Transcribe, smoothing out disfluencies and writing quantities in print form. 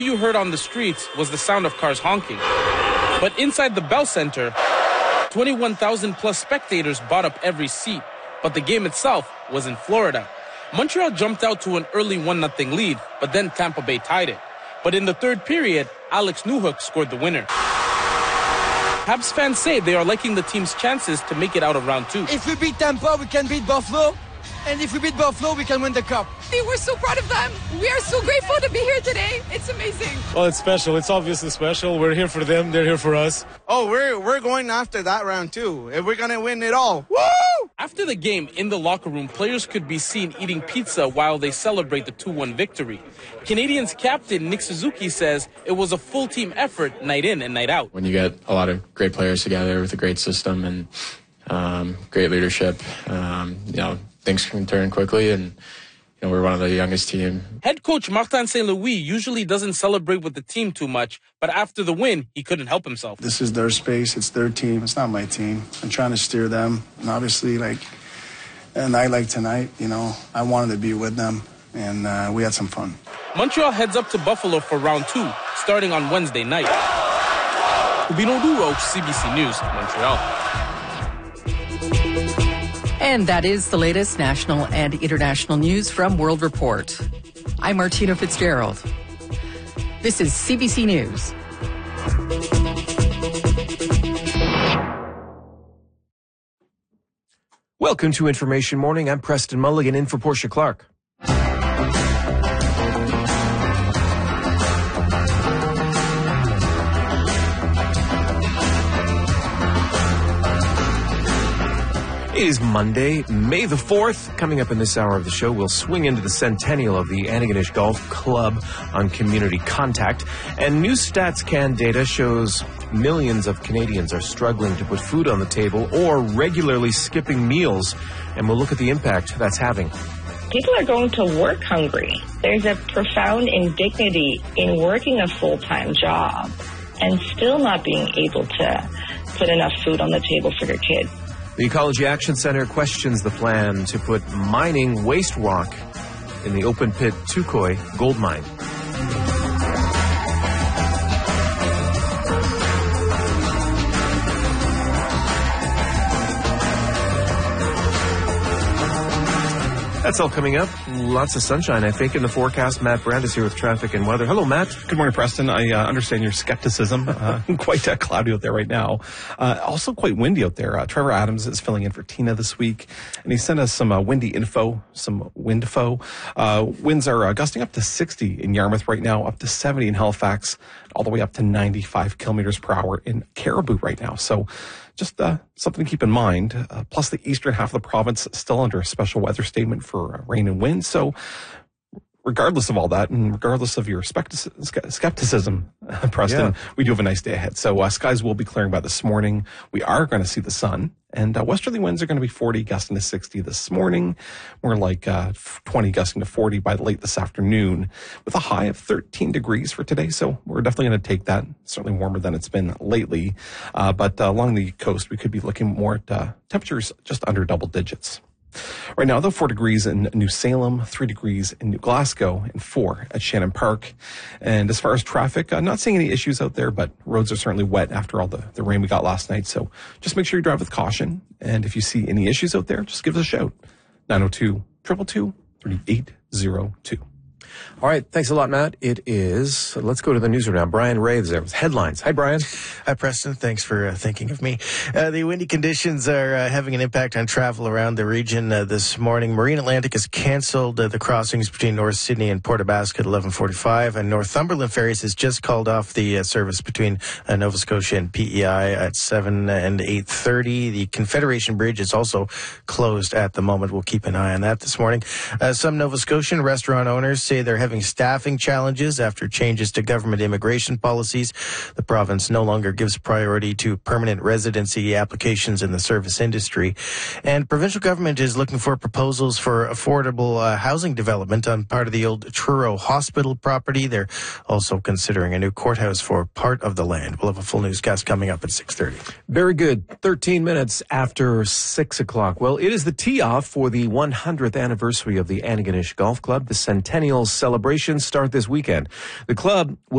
you heard on the streets was the sound of cars honking. But inside the Bell Center, 21,000 plus spectators bought up every seat. But the game itself was in Florida. Montreal jumped out to an early 1-0 lead, but then Tampa Bay tied it. But in the third period, Alex Newhook scored the winner. Habs fans say they are liking the team's chances to make it out of round 2. If we beat Tampa, we can beat Buffalo. And if we beat Buffalo, we can win the cup. We're so proud of them. We are so grateful to be here today. It's amazing. Well, it's special. It's obviously special. We're here for them. They're here for us. Oh, we're going after that round too. And we're going to win it all. Woo! After the game, in the locker room, players could be seen eating pizza while they celebrate the 2-1 victory. Canadiens captain Nick Suzuki says it was a full team effort night in and night out. When you get a lot of great players together with a great system and great leadership, things can turn quickly, and we're one of the youngest team. Head coach Martin St. Louis usually doesn't celebrate with the team too much, but after the win, he couldn't help himself. This is their space. It's their team. It's not my team. I'm trying to steer them. And obviously, a night like tonight, I wanted to be with them, and we had some fun. Montreal heads up to Buffalo for round 2, starting on Wednesday night. Rubino Duroch, CBC News, Montreal. And that is the latest national and international news from World Report. I'm Martina Fitzgerald. This is CBC News. Welcome to Information Morning. I'm Preston Mulligan in for Portia Clark. It is Monday, May the 4th. Coming up in this hour of the show, we'll swing into the centennial of the Antigonish Golf Club on Community Contact. And new Stats Can data shows millions of Canadians are struggling to put food on the table or regularly skipping meals. And we'll look at the impact that's having. People are going to work hungry. There's a profound indignity in working a full-time job and still not being able to put enough food on the table for your kid. The Ecology Action Centre questions the plan to put mining waste rock in the open-pit Touquoy gold mine. That's all coming up. Lots of sunshine, I think, in the forecast. Matt Brand is here with traffic and weather. Hello, Matt. Good morning, Preston. I understand your skepticism. Quite cloudy out there right now. Also quite windy out there. Trevor Adams is filling in for Tina this week, and he sent us some windy info, some windfo. Winds are gusting up to 60 in Yarmouth right now, up to 70 in Halifax, all the way up to 95 kilometers per hour in Caribou right now. So just something to keep in mind. Plus, the eastern half of the province still under a special weather statement for rain and wind. So regardless of all that, and regardless of your skepticism, Preston, we do have a nice day ahead. So skies will be clearing by this morning. We are going to see the sun. And westerly winds are going to be 40, gusting to 60 this morning. More like 20, gusting to 40 by late this afternoon, with a high of 13 degrees for today. So we're definitely going to take that. Certainly warmer than it's been lately. But along the coast, we could be looking more at temperatures just under double digits. Right now, though, 4 degrees in New Salem, 3 degrees in New Glasgow, and 4 at Shannon Park. And as far as traffic, not seeing any issues out there, but roads are certainly wet after all the rain we got last night. So just make sure you drive with caution. And if you see any issues out there, just give us a shout. 902-222-3802. All right. Thanks a lot, Matt. It is, let's go to the newsroom now. Brian Raves there with headlines. Hi, Brian. Hi, Preston. Thanks for thinking of me. The windy conditions are having an impact on travel around the region this morning. Marine Atlantic has canceled the crossings between North Sydney and Port aux Basques at 11:45, and Northumberland Ferries has just called off the service between Nova Scotia and PEI at 7 and 8:30. The Confederation Bridge is also closed at the moment. We'll keep an eye on that this morning. Some Nova Scotian restaurant owners say they're having staffing challenges after changes to government immigration policies. The province no longer gives priority to permanent residency applications in the service industry. And provincial government is looking for proposals for affordable housing development on part of the old Truro Hospital property. They're also considering a new courthouse for part of the land. We'll have a full newscast coming up at 6:30. Very good. 13 minutes after 6 o'clock. Well, it is the tee-off for the 100th anniversary of the Antigonish Golf Club. The centennial celebrations start this weekend. The club will